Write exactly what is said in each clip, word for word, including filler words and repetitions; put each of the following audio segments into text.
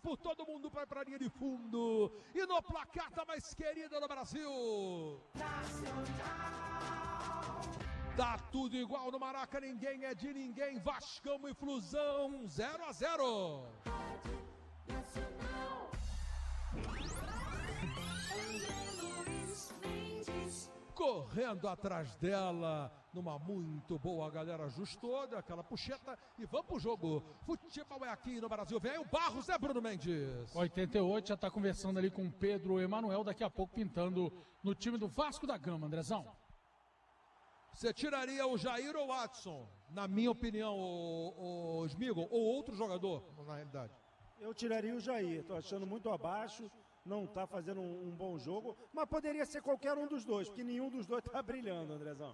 por todo mundo para a linha de fundo. E no placar tá mais querida do Brasil. Tá tudo igual no Maraca, ninguém é de ninguém. Vascão e Flusão, zero a zero. Correndo atrás dela, numa muito boa, a galera ajustou, deu aquela puxeta e vamos pro jogo. Futebol é aqui no Brasil. Vem aí o Barros, né, Bruno Mendes? oitenta e oito já tá conversando ali com o Pedro Emanuel, daqui a pouco pintando no time do Vasco da Gama, Andrezão. Você tiraria o Jair ou o Watson? Na minha opinião, o, o Smigo, ou outro jogador, na realidade? Eu tiraria o Jair, tô achando muito abaixo, não tá fazendo um, um bom jogo, mas poderia ser qualquer um dos dois, porque nenhum dos dois tá brilhando, Andrezão.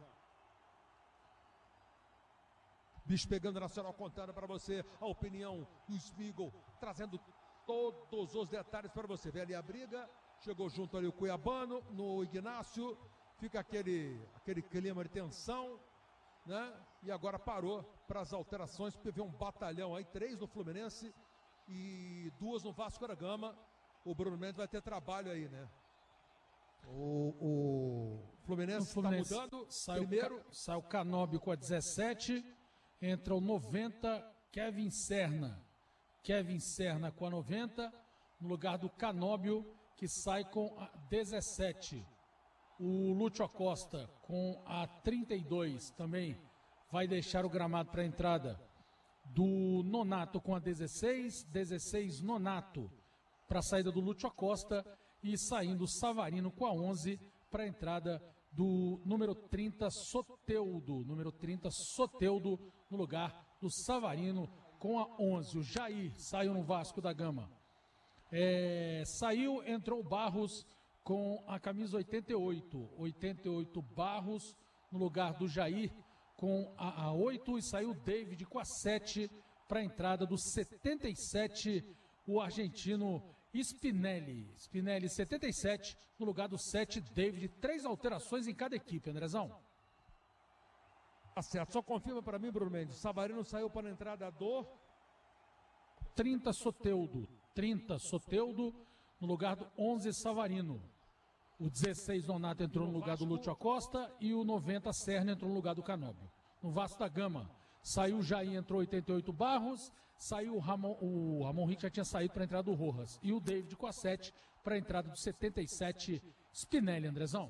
Bicho pegando Nacional, contando para você a opinião do Smigo, trazendo todos os detalhes para você. Vê ali a briga, chegou junto ali o Cuiabano, no Ignácio, fica aquele, aquele clima de tensão, né? E agora parou para as alterações, porque vê um batalhão aí, três no Fluminense e duas no Vasco da Gama. O Bruno Mendes vai ter trabalho aí, né? O, o Fluminense está mudando. Sai Primeiro, o, sai o Canóbio com a dezessete, entra o noventa, Kevin Serna. Kevin Serna com a noventa, no lugar do Canóbio, que sai com a dezessete. O Lúcio Acosta com a trinta e dois também vai deixar o gramado para a entrada do Nonato com a dezesseis, dezesseis Nonato para a saída do Lúcio Acosta e saindo o Savarino com a onze para a entrada do número trinta Soteldo, número trinta Soteldo no lugar do Savarino com a onze. O Jair saiu no Vasco da Gama. É, saiu, entrou o Barros com a camisa oitenta e oito, oitenta e oito Barros no lugar do Jair com a, a oito e saiu o David com a sete para a entrada do setenta e sete, o argentino Spinelli. Spinelli setenta e sete no lugar do sete, David. Três alterações em cada equipe, Andrezão. Tá certo, só confirma para mim, Bruno Mendes. Savarino saiu para a entrada do trinta Soteldo, trinta Soteldo no lugar do onze Savarino. O dezesseis Nonato entrou no lugar do Lúcio Acosta e o noventa Serna entrou no lugar do Canóbio. No Vasco da Gama, saiu o Jair, entrou oitenta e oito Barros, saiu o Ramon, o Ramon Rick já tinha saído para a entrada do Rojas. E o David com a sete para a entrada do setenta e sete Spinelli, Andrezão.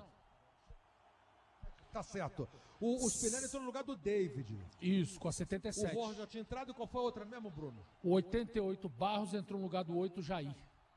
Tá certo. O, o Spinelli entrou no lugar do David. Isso, com a setenta e sete. O Rojas já tinha entrado e qual foi a outra mesmo, Bruno? O oitenta e oito Barros entrou no lugar do oito Jair.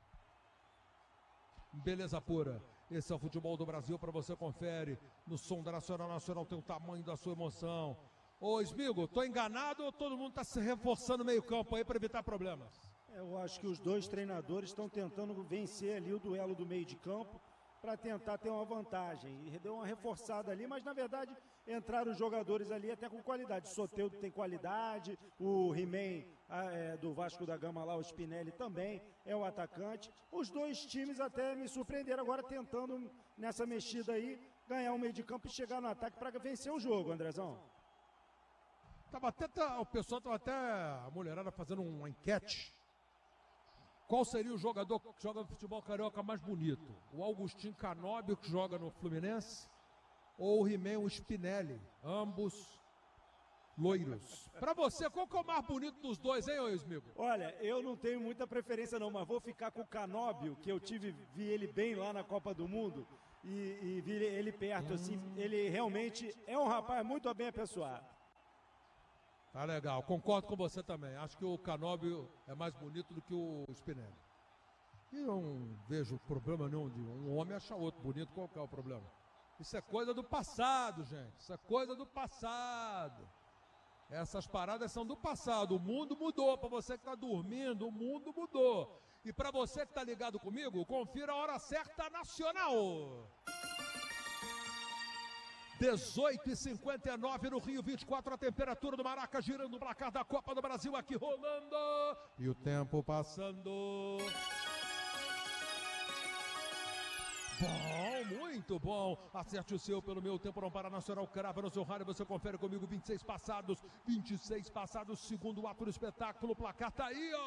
Beleza pura. Esse é o futebol do Brasil, para você confere no som da Nacional. Nacional tem o tamanho da sua emoção. Ô Smigo, tô enganado ou todo mundo tá se reforçando meio campo aí para evitar problemas? Eu acho que os dois treinadores estão tentando vencer ali o duelo do meio de campo para tentar ter uma vantagem. E deu uma reforçada ali, mas na verdade entraram os jogadores ali até com qualidade. O Soteldo tem qualidade, o He-Man é, do Vasco da Gama lá, o Spinelli também é o atacante. Os dois times até me surpreenderam agora tentando nessa mexida aí ganhar o meio de campo e chegar no ataque para vencer o jogo, Andrezão. Tava até, tá, o pessoal tava até, a mulherada fazendo uma enquete. Qual seria o jogador que joga no futebol carioca mais bonito? O Augustinho Canóbio, que joga no Fluminense, ou o He-Man, o Spinelli? Ambos loiros. Pra você, qual que é o mais bonito dos dois, hein, ô Smigo? Olha, eu não tenho muita preferência não, mas vou ficar com o Canóbio, que eu tive, vi ele bem lá na Copa do Mundo, e, e vi ele perto, assim, ele realmente é um rapaz muito bem apessoado. Tá legal, concordo com você também. Acho que o Canóbio é mais bonito do que o Spinelli. E eu não vejo problema nenhum de um homem achar outro bonito. Qual que é o problema? Isso é coisa do passado, gente. Isso é coisa do passado. Essas paradas são do passado. O mundo mudou. Para você que está dormindo, o mundo mudou. E para você que está ligado comigo, confira a hora certa nacional. dezoito e cinquenta e nove no Rio, vinte e quatro a temperatura do Maraca, girando o placar da Copa do Brasil aqui rolando. E o tempo passando. Bom, muito bom. Acerte o seu pelo meu tempo, não para Nacional, crava no seu rádio, você confere comigo, vinte e seis passados, vinte e seis passados, segundo ato do espetáculo, o placar tá aí, ó.